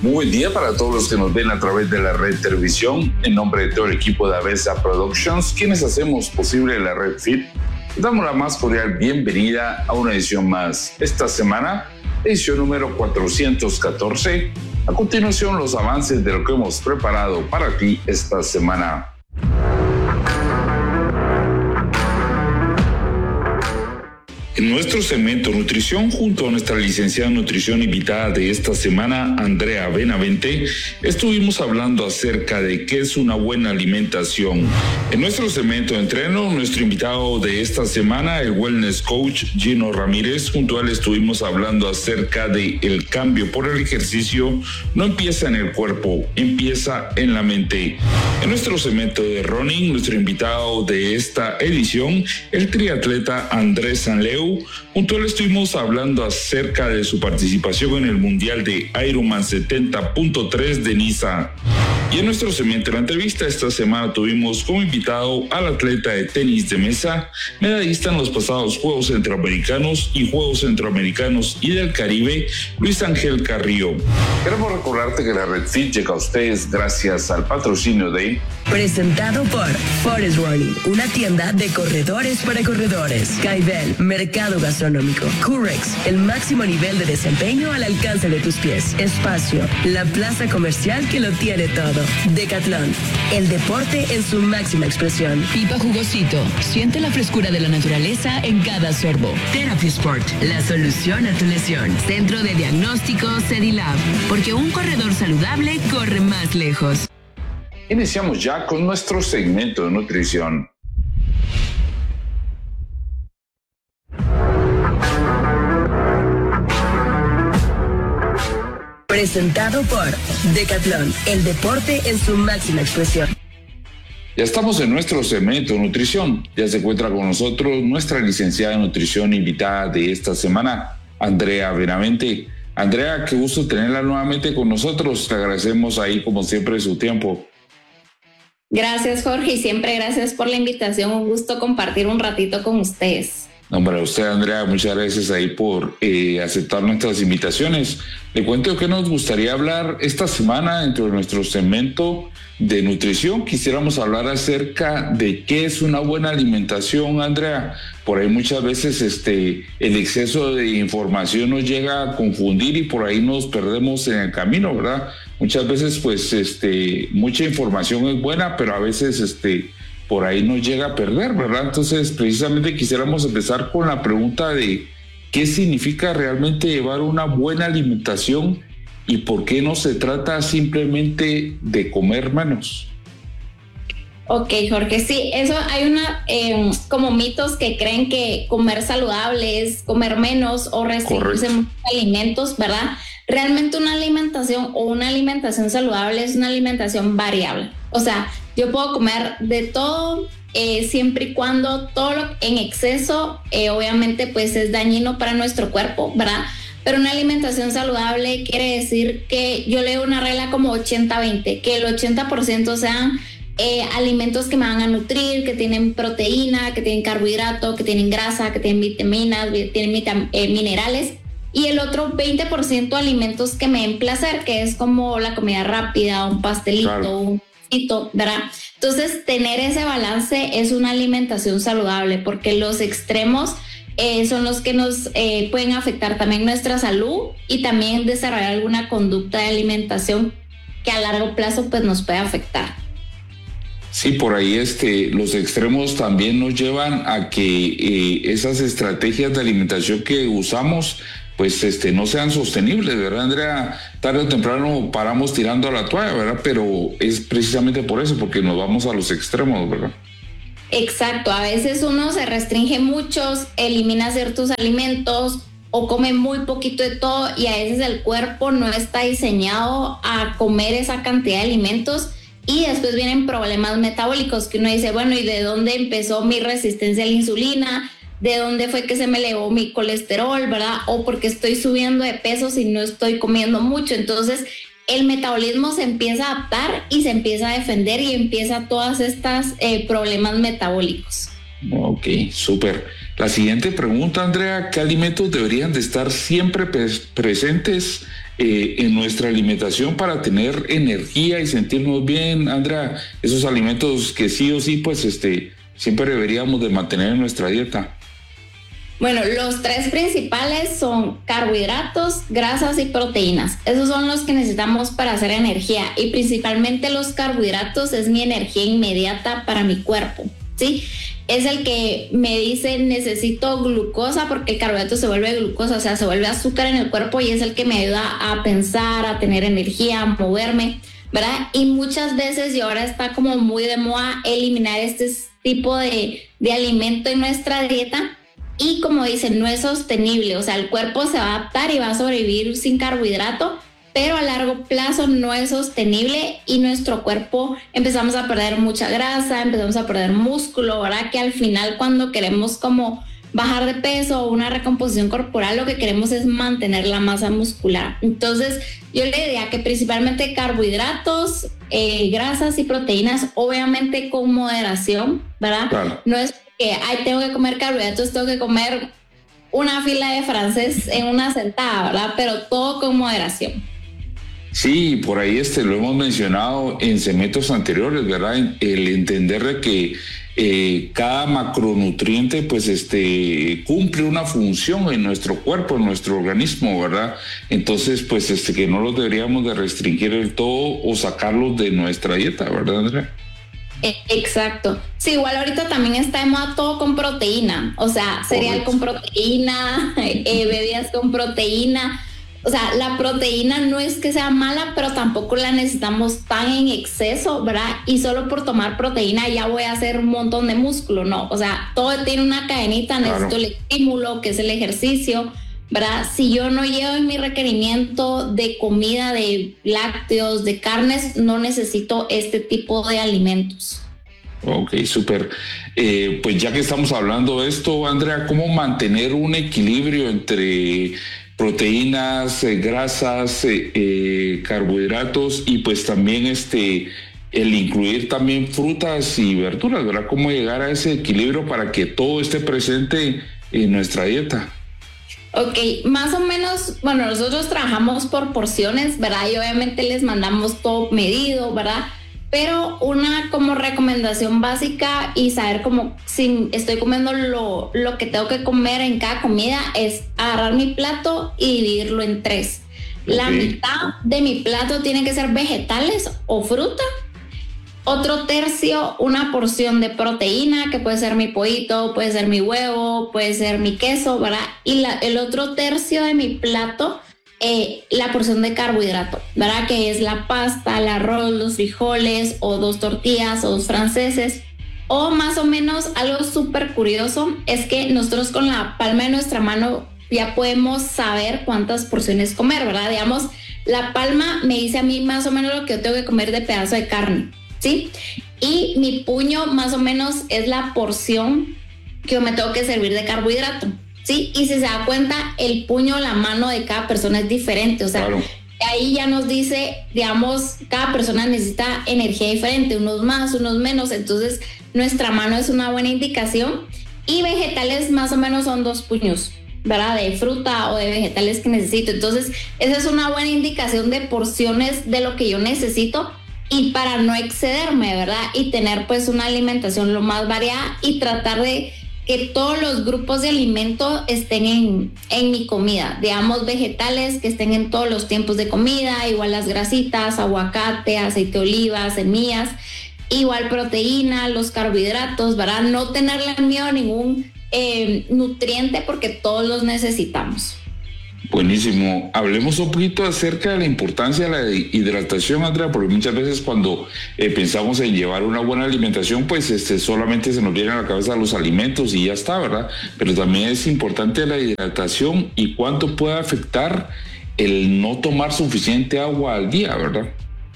Muy buen día para todos los que nos ven a través de la Red Televisión. En nombre de todo el equipo de Avesa Productions, quienes hacemos posible la Red Fit, les damos la más cordial bienvenida a una edición más. Esta semana, edición número 414. A continuación, los avances de lo que hemos preparado para ti esta semana. En nuestro segmento Nutrición, junto a nuestra licenciada en Nutrición invitada de esta semana, Andrea Benavente, estuvimos hablando acerca de qué es una buena alimentación. En nuestro segmento de entreno, nuestro invitado de esta semana, el wellness coach Gino Ramírez, junto a él estuvimos hablando acerca de el cambio por el ejercicio no empieza en el cuerpo, empieza en la mente. En nuestro segmento de running, nuestro invitado de esta edición, el triatleta Andrés Sanleu, junto a él estuvimos hablando acerca de su participación en el Mundial de Ironman 70.3 de Niza. Y en nuestro segmento de la entrevista esta semana tuvimos como invitado al atleta de tenis de mesa, medallista en los pasados Juegos Centroamericanos y Juegos Centroamericanos y del Caribe, Luis Ángel Carrillo. Queremos recordarte que la Red Fit llega a ustedes gracias al patrocinio de... Presentado por Forest Running, una tienda de corredores para corredores. Caibel, mercado gastronómico. Curex, el máximo nivel de desempeño al alcance de tus pies. Espacio, la plaza comercial que lo tiene todo. Decathlon, el deporte en su máxima expresión. Pipa Jugosito, siente la frescura de la naturaleza en cada sorbo. Therapy Sport, la solución a tu lesión. Centro de diagnóstico Cedilab, porque un corredor saludable corre más lejos. Iniciamos ya con nuestro segmento de nutrición. Presentado por Decathlon, el deporte en su máxima expresión. Ya estamos en nuestro segmento de nutrición. Ya se encuentra con nosotros nuestra licenciada en nutrición invitada de esta semana, Andrea Benavente. Andrea, qué gusto tenerla nuevamente con nosotros. Te agradecemos ahí, como siempre, su tiempo. Gracias, Jorge, y siempre gracias por la invitación. Un gusto compartir un ratito con ustedes. No, para usted, Andrea, muchas gracias ahí por aceptar nuestras invitaciones. Le cuento que nos gustaría hablar esta semana dentro de nuestro segmento de nutrición. Quisiéramos hablar acerca de qué es una buena alimentación, Andrea. Por ahí muchas veces el exceso de información nos llega a confundir y por ahí nos perdemos en el camino, ¿verdad? Muchas veces, pues, mucha información es buena, pero a veces, por ahí nos llega a perder, ¿verdad? Entonces, precisamente quisiéramos empezar con la pregunta de qué significa realmente llevar una buena alimentación y por qué no se trata simplemente de comer menos. Ok, Jorge, sí, eso hay como mitos que creen que comer saludable es comer menos o restringirse muchos alimentos, ¿verdad? Realmente una alimentación saludable es una alimentación variable. O sea, yo puedo comer de todo siempre y cuando todo lo en exceso, obviamente, pues es dañino para nuestro cuerpo, ¿verdad? Pero una alimentación saludable quiere decir que yo leo una regla como 80-20, que el 80% sean alimentos que me van a nutrir, que tienen proteína, que tienen carbohidrato, que tienen grasa, que tienen vitaminas, tienen minerales, y el otro 20% alimentos que me den placer, que es como la comida rápida, un pastelito, claro, un poquito, ¿verdad? Entonces, tener ese balance es una alimentación saludable, porque los extremos son los que nos pueden afectar también nuestra salud y también desarrollar alguna conducta de alimentación que a largo plazo pues nos puede afectar. Sí, por ahí los extremos también nos llevan a que esas estrategias de alimentación que usamos pues no sean sostenibles, ¿verdad, Andrea? Tarde o temprano paramos tirando a la toalla, ¿verdad? Pero es precisamente por eso, porque nos vamos a los extremos, ¿verdad? Exacto, a veces uno se restringe mucho, elimina ciertos alimentos o come muy poquito de todo y a veces el cuerpo no está diseñado a comer esa cantidad de alimentos y después vienen problemas metabólicos que uno dice, bueno, ¿y de dónde empezó mi resistencia a la insulina? ¿De dónde fue que se me elevó mi colesterol, verdad? O porque estoy subiendo de peso si no estoy comiendo mucho. Entonces, el metabolismo se empieza a adaptar y se empieza a defender y empieza todas estas problemas metabólicos. Ok, súper. La siguiente pregunta, Andrea, ¿qué alimentos deberían de estar siempre presentes en nuestra alimentación para tener energía y sentirnos bien, Andrea? Esos alimentos que sí o sí, pues siempre deberíamos de mantener en nuestra dieta. Bueno, los 3 principales son carbohidratos, grasas y proteínas. Esos son los que necesitamos para hacer energía, y principalmente los carbohidratos es mi energía inmediata para mi cuerpo, ¿sí? Es el que me dice necesito glucosa, porque el carbohidrato se vuelve glucosa, o sea, se vuelve azúcar en el cuerpo, y es el que me ayuda a pensar, a tener energía, a moverme, ¿verdad? Y muchas veces, y ahora está como muy de moda eliminar este tipo de alimento en nuestra dieta. Y como dicen, no es sostenible, o sea, el cuerpo se va a adaptar y va a sobrevivir sin carbohidrato, pero a largo plazo no es sostenible, y nuestro cuerpo empezamos a perder mucha grasa, empezamos a perder músculo, ¿verdad? Que al final, cuando queremos como bajar de peso o una recomposición corporal, lo que queremos es mantener la masa muscular. Entonces, yo le diría que principalmente carbohidratos, grasas y proteínas, obviamente con moderación, ¿verdad? Claro. No es que tengo que comer carbohidratos, tengo que comer una fila de francés en una sentada, ¿verdad? Pero todo con moderación. Sí, por ahí lo hemos mencionado en segmentos anteriores, ¿verdad? El entender de que cada macronutriente pues cumple una función en nuestro cuerpo, en nuestro organismo, ¿verdad? Entonces pues que no los deberíamos de restringir del todo o sacarlos de nuestra dieta, ¿verdad, Andrea? Exacto. Sí, igual ahorita también está de moda todo con proteína, o sea, cereal con proteína, bebidas con proteína. O sea, la proteína no es que sea mala, pero tampoco la necesitamos tan en exceso, ¿verdad? Y solo por tomar proteína ya voy a hacer un montón de músculo, ¿no? O sea, todo tiene una cadenita, necesito claro. El estímulo, que es el ejercicio, ¿verdad? Si yo no llevo en mi requerimiento de comida, de lácteos, de carnes, no necesito este tipo de alimentos. Ok, súper. Pues ya que estamos hablando de esto, Andrea, ¿cómo mantener un equilibrio entre proteínas, grasas, carbohidratos y pues también el incluir también frutas y verduras, ¿verdad? ¿Cómo llegar a ese equilibrio para que todo esté presente en nuestra dieta? Ok, más o menos, bueno, nosotros trabajamos por porciones, ¿verdad? Y obviamente les mandamos todo medido, ¿verdad? Pero una como recomendación básica y saber como si estoy comiendo lo que tengo que comer en cada comida es agarrar mi plato y dividirlo en 3. Okay. La mitad de mi plato tiene que ser vegetales o fruta. Otro tercio, una porción de proteína, que puede ser mi pollito, puede ser mi huevo, puede ser mi queso, ¿verdad? Y el otro tercio de mi plato, la porción de carbohidrato, ¿verdad? Que es la pasta, el arroz, los frijoles, o 2 tortillas, o 2 franceses. O más o menos algo súper curioso es que nosotros con la palma de nuestra mano ya podemos saber cuántas porciones comer, ¿verdad? Digamos, la palma me dice a mí más o menos lo que yo tengo que comer de pedazo de carne, ¿sí? Y mi puño más o menos es la porción que yo me tengo que servir de carbohidrato, ¿sí? Y si se da cuenta, el puño, la mano de cada persona es diferente, o sea, claro. Ahí ya nos dice, digamos, cada persona necesita energía diferente, unos más, unos menos, entonces nuestra mano es una buena indicación. Y vegetales más o menos son 2 puños, ¿verdad? De fruta o de vegetales que necesito, entonces esa es una buena indicación de porciones de lo que yo necesito, y para no excederme, ¿verdad? Y tener pues una alimentación lo más variada y tratar de que todos los grupos de alimento estén en mi comida, digamos vegetales que estén en todos los tiempos de comida, igual las grasitas, aguacate, aceite de oliva, semillas, igual proteína, los carbohidratos, ¿verdad? No tenerle miedo a ningún nutriente porque todos los necesitamos. Buenísimo. Hablemos un poquito acerca de la importancia de la hidratación, Andrea, porque muchas veces cuando pensamos en llevar una buena alimentación, pues solamente se nos vienen a la cabeza los alimentos y ya está, ¿verdad? Pero también es importante la hidratación y cuánto puede afectar el no tomar suficiente agua al día, ¿verdad?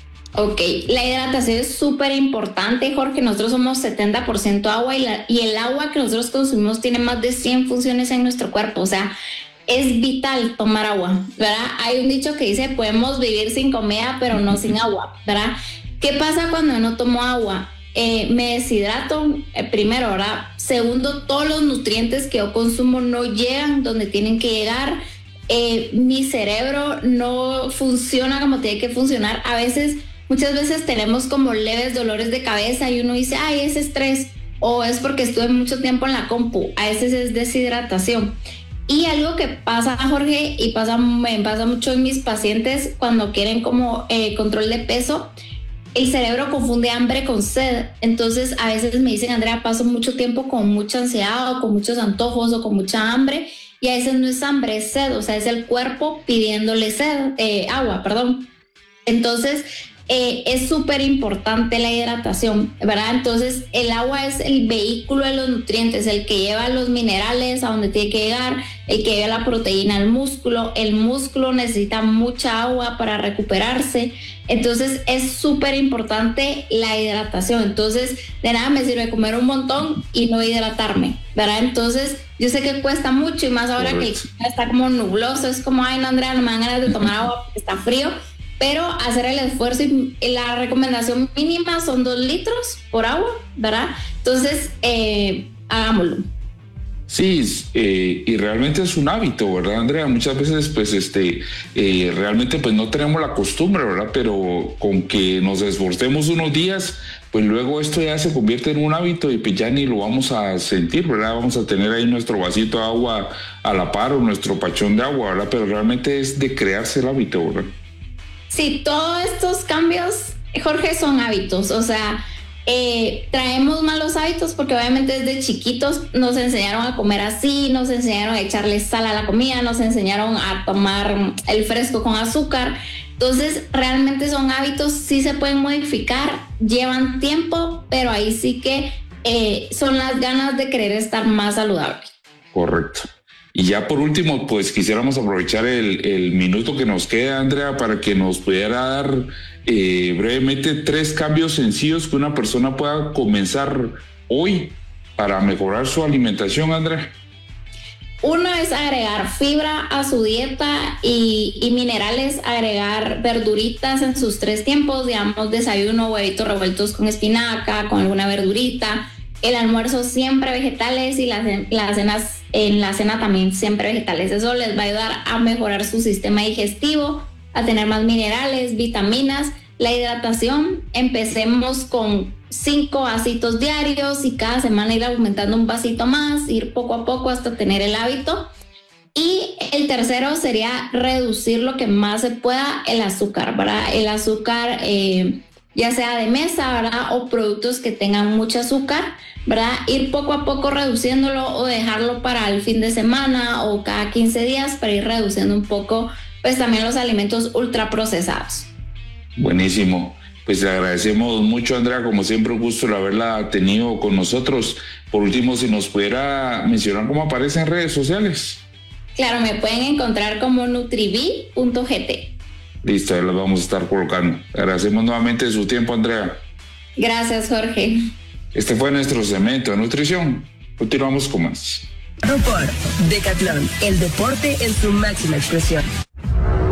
Ok, la hidratación es súper importante, Jorge. Nosotros somos 70% agua y el agua que nosotros consumimos tiene más de 100 funciones en nuestro cuerpo, o sea, es vital tomar agua, ¿verdad? Hay un dicho que dice, podemos vivir sin comida, pero no sin agua, ¿verdad? ¿Qué pasa cuando no tomo agua? me deshidrato, primero, ¿verdad? Segundo, todos los nutrientes que yo consumo no llegan donde tienen que llegar. Mi cerebro no funciona como tiene que funcionar. Muchas veces tenemos como leves dolores de cabeza y uno dice, ay, es estrés, o es porque estuve mucho tiempo en la compu. A veces es deshidratación. Y algo que pasa, Jorge, y me pasa mucho en mis pacientes cuando quieren como control de peso, el cerebro confunde hambre con sed. Entonces a veces me dicen, Andrea, paso mucho tiempo con mucha ansiedad o con muchos antojos o con mucha hambre, y a veces no es hambre, es sed, o sea, es el cuerpo pidiéndole agua. Entonces es súper importante la hidratación, ¿verdad? Entonces el agua es el vehículo de los nutrientes, el que lleva los minerales a donde tiene que llegar, el que lleva la proteína al músculo. El músculo necesita mucha agua para recuperarse. Entonces es súper importante la hidratación. Entonces de nada me sirve comer un montón y no hidratarme, ¿verdad? Entonces yo sé que cuesta mucho, y más ahora que el clima está como nubloso, es como, ay no, Andrea, no me dan ganas de tomar agua porque está frío. Pero hacer el esfuerzo, y la recomendación mínima son 2 litros por agua, ¿verdad? Entonces, hagámoslo. Sí, y realmente es un hábito, ¿verdad, Andrea? Muchas veces, pues, realmente, pues, no tenemos la costumbre, ¿verdad? Pero con que nos esforcemos unos días, pues luego esto ya se convierte en un hábito y pues ya ni lo vamos a sentir, ¿verdad? Vamos a tener ahí nuestro vasito de agua a la par o nuestro pachón de agua, ¿verdad? Pero realmente es de crearse el hábito, ¿verdad? Sí, todos estos cambios, Jorge, son hábitos. O sea, traemos malos hábitos porque obviamente desde chiquitos nos enseñaron a comer así, nos enseñaron a echarle sal a la comida, nos enseñaron a tomar el fresco con azúcar. Entonces, realmente son hábitos, sí se pueden modificar, llevan tiempo, pero ahí sí que son las ganas de querer estar más saludable. Correcto. Y ya por último, pues quisiéramos aprovechar el minuto que nos queda, Andrea, para que nos pudiera dar brevemente 3 cambios sencillos que una persona pueda comenzar hoy para mejorar su alimentación, Andrea. Uno es agregar fibra a su dieta y minerales, agregar verduritas en sus 3 tiempos, digamos desayuno, huevitos revueltos con espinaca, con alguna verdurita. El almuerzo siempre vegetales y en la cena también siempre vegetales. Eso les va a ayudar a mejorar su sistema digestivo, a tener más minerales, vitaminas. La hidratación, empecemos con 5 vasitos diarios y cada semana ir aumentando un vasito más, ir poco a poco hasta tener el hábito. Y el tercero sería reducir lo que más se pueda el azúcar, ¿verdad? El azúcar ya sea de mesa, ¿verdad? O productos que tengan mucho azúcar, ¿verdad? Ir poco a poco reduciéndolo o dejarlo para el fin de semana o cada 15 días para ir reduciendo un poco, pues también los alimentos ultraprocesados. Buenísimo. Pues le agradecemos mucho, Andrea, como siempre un gusto el haberla tenido con nosotros. Por último, si nos pudiera mencionar cómo aparece en redes sociales. Claro, me pueden encontrar como nutrivi.gt. Listo, ahí los vamos a estar colocando. Agradecemos nuevamente su tiempo, Andrea. Gracias, Jorge. Este fue nuestro segmento de nutrición. Continuamos con más. Por Decathlon, el deporte en su máxima expresión.